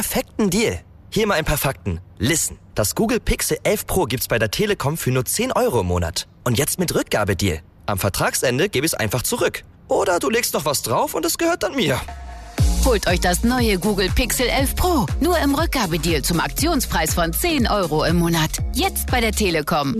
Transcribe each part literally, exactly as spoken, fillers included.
perfekten Deal. Hier mal ein paar Fakten. Listen, das Google Pixel elf Pro gibt's bei der Telekom für nur zehn Euro im Monat. Und jetzt mit Rückgabedeal. Am Vertragsende gebe ich es einfach zurück. Oder du legst noch was drauf und es gehört dann mir. Holt euch das neue Google Pixel elf Pro. Nur im Rückgabedeal zum Aktionspreis von zehn Euro im Monat. Jetzt bei der Telekom.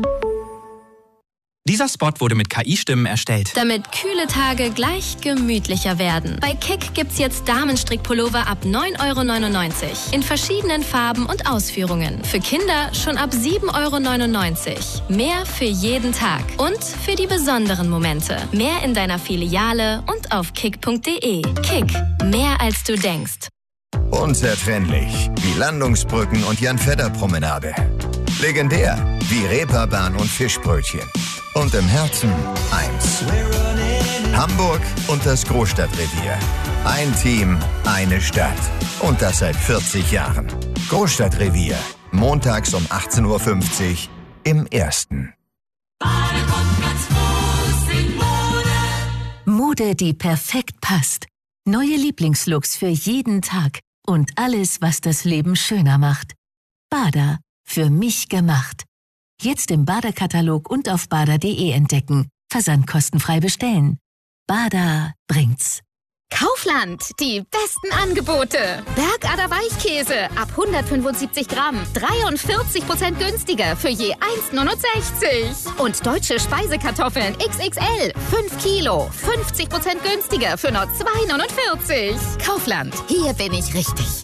Dieser Spot wurde mit K I-Stimmen erstellt. Damit kühle Tage gleich gemütlicher werden. Bei Kick gibt's jetzt Damenstrickpullover ab neun Euro neunundneunzig. In verschiedenen Farben und Ausführungen. Für Kinder schon ab sieben Euro neunundneunzig. Mehr für jeden Tag. Und für die besonderen Momente. Mehr in deiner Filiale und auf kick punkt de. Kick. Mehr als du denkst. Unzertrennlich wie Landungsbrücken und Jan-Fedder-Promenade. Legendär wie Reeperbahn und Fischbrötchen. Und im Herzen eins. Hamburg und das Großstadtrevier. Ein Team, eine Stadt. Und das seit vierzig Jahren. Großstadtrevier. Montags um achtzehn Uhr fünfzig im Ersten. Mode, die perfekt passt. Neue Lieblingslooks für jeden Tag. Und alles, was das Leben schöner macht. Bada. Für mich gemacht. Jetzt im Bada-Katalog und auf bada punkt de entdecken. Versand kostenfrei bestellen. Bada bringt's. Kaufland, die besten Angebote. Bergader Weichkäse ab hundertfünfundsiebzig Gramm, dreiundvierzig Prozent günstiger für je eins Euro neunundsechzig. Und deutsche Speisekartoffeln X X L, fünf Kilo, fünfzig Prozent günstiger für nur zwei Euro neunundvierzig. Kaufland, hier bin ich richtig.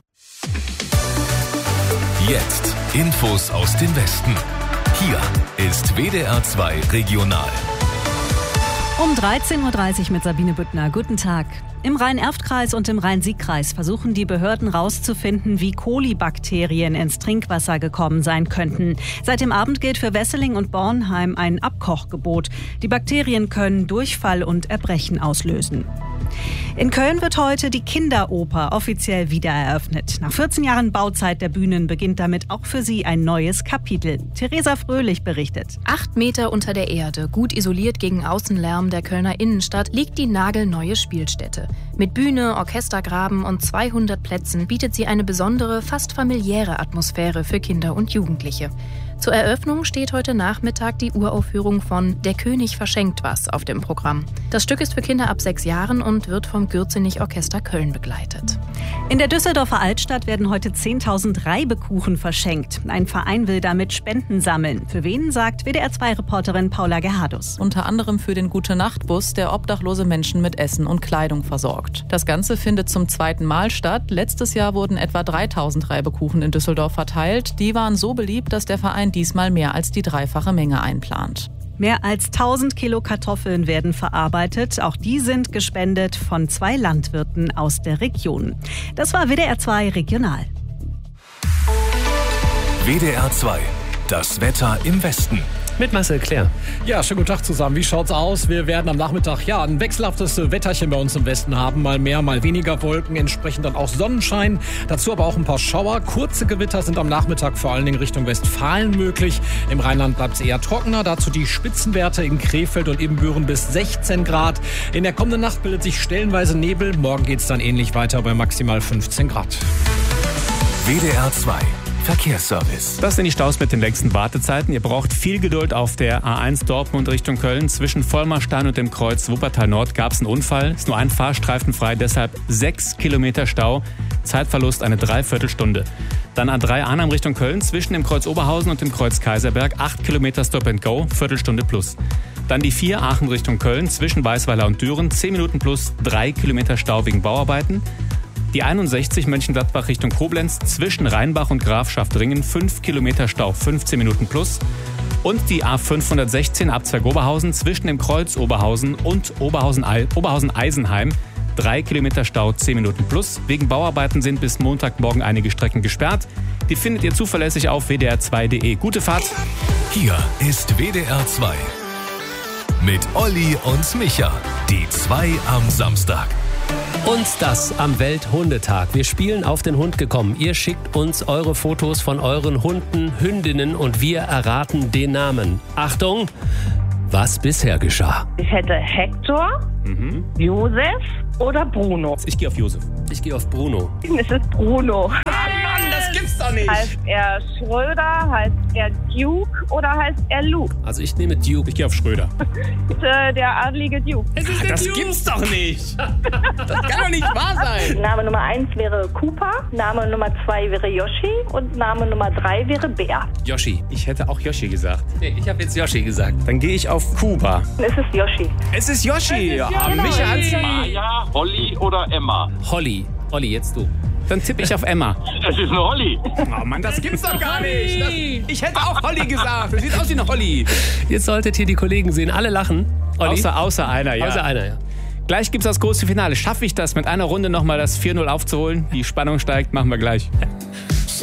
Jetzt Infos aus dem Westen. Hier ist W D R zwei Regional. Um dreizehn Uhr dreißig mit Sabine Büttner. Guten Tag. Im Rhein-Erft-Kreis und im Rhein-Sieg-Kreis versuchen die Behörden herauszufinden, wie Kolibakterien ins Trinkwasser gekommen sein könnten. Seit dem Abend gilt für Wesseling und Bornheim ein Abkochgebot. Die Bakterien können Durchfall und Erbrechen auslösen. In Köln wird heute die Kinderoper offiziell wiedereröffnet. Nach vierzehn Jahren Bauzeit der Bühnen beginnt damit auch für sie ein neues Kapitel. Theresa Fröhlich berichtet. Acht Meter unter der Erde, gut isoliert gegen Außenlärm der Kölner Innenstadt, liegt die nagelneue Spielstätte. Mit Bühne, Orchestergraben und zweihundert Plätzen bietet sie eine besondere, fast familiäre Atmosphäre für Kinder und Jugendliche. Zur Eröffnung steht heute Nachmittag die Uraufführung von Der König verschenkt was auf dem Programm. Das Stück ist für Kinder ab sechs Jahren und wird vom Gürzenich Orchester Köln begleitet. In der Düsseldorfer Altstadt werden heute zehntausend Reibekuchen verschenkt. Ein Verein will damit Spenden sammeln. Für wen, sagt W D R zwei Reporterin Paula Gerhardus. Unter anderem für den Gute-Nacht-Bus, der obdachlose Menschen mit Essen und Kleidung versorgt. Das Ganze findet zum zweiten Mal statt. Letztes Jahr wurden etwa dreitausend Reibekuchen in Düsseldorf verteilt. Die waren so beliebt, dass der Verein diesmal mehr als die dreifache Menge einplant. Mehr als tausend Kilo Kartoffeln werden verarbeitet. Auch die sind gespendet von zwei Landwirten aus der Region. Das war W D R zwei Regional. W D R zwei, das Wetter im Westen. Mit Marcel Claire. Ja, schönen guten Tag zusammen. Wie schaut's aus? Wir werden am Nachmittag ja ein wechselhaftes Wetterchen bei uns im Westen haben. Mal mehr, mal weniger Wolken, entsprechend dann auch Sonnenschein. Dazu aber auch ein paar Schauer. Kurze Gewitter sind am Nachmittag vor allen Dingen Richtung Westfalen möglich. Im Rheinland bleibt es eher trockener. Dazu die Spitzenwerte in Krefeld und Ibbenbüren bis sechzehn Grad. In der kommenden Nacht bildet sich stellenweise Nebel. Morgen geht's dann ähnlich weiter bei maximal fünfzehn Grad. W D R zwei Verkehrsservice. Das sind die Staus mit den längsten Wartezeiten. Ihr braucht viel Geduld auf der A eins Dortmund Richtung Köln. Zwischen Vollmarstein und dem Kreuz Wuppertal Nord gab es einen Unfall. Ist nur ein Fahrstreifen frei, deshalb sechs Kilometer Stau. Zeitverlust eine Dreiviertelstunde. Dann A drei Arnhem Richtung Köln. Zwischen dem Kreuz Oberhausen und dem Kreuz Kaiserberg acht Kilometer Stop and Go, Viertelstunde plus. Dann die vier Aachen Richtung Köln. Zwischen Weißweiler und Düren zehn Minuten plus, drei Kilometer Stau wegen Bauarbeiten. Die einundsechzig Mönchengladbach Richtung Koblenz zwischen Rheinbach und Grafschaftringen fünf Kilometer Stau, fünfzehn Minuten plus. Und die A fünfhundertsechzehn Abzweig Oberhausen zwischen dem Kreuz Oberhausen und Oberhausen-Eisenheim drei Kilometer Stau, zehn Minuten plus. Wegen Bauarbeiten sind bis Montagmorgen einige Strecken gesperrt. Die findet ihr zuverlässig auf w d r zwei punkt de. Gute Fahrt. Hier ist W D R zwei. Mit Olli und Micha. Die zwei am Samstag. Und das am Welthundetag. Wir spielen auf den Hund gekommen. Ihr schickt uns eure Fotos von euren Hunden, Hündinnen und wir erraten den Namen. Achtung, was bisher geschah. Ich hätte Hector, mhm. Josef, oder Bruno? Ich gehe auf Josef. Ich gehe auf Bruno. Es ist Bruno. Mann, das gibt's doch nicht. Heißt er Schröder, heißt er Duke oder heißt er Luke? Also ich nehme Duke. Ich gehe auf Schröder. Ist, äh, der adlige Duke. Es ist Ach, das Duke. Gibt's doch nicht. Das kann doch nicht wahr sein. Name Nummer eins wäre Cooper, Name Nummer zwei wäre Yoshi und Name Nummer drei wäre Bär. Yoshi. Ich hätte auch Yoshi gesagt. Nee, ich habe jetzt Yoshi gesagt. Dann gehe ich auf Kuba. Es ist Yoshi. Es ist Yoshi. Es ist ja, Micha hat's. Maja, Holly oder Emma? Holly. Holly, jetzt du. Dann tippe ich auf Emma. Es ist eine Holly. Oh Mann, das gibt's doch gar nicht. Das, ich hätte auch Holly gesagt. Das sieht aus wie eine Holly. Jetzt solltet ihr die Kollegen sehen. Alle lachen. Olli? Außer, außer einer, ja. Außer einer, ja. Gleich gibt's das große Finale. Schaffe ich das, mit einer Runde nochmal das vier null aufzuholen? Die Spannung steigt, machen wir gleich.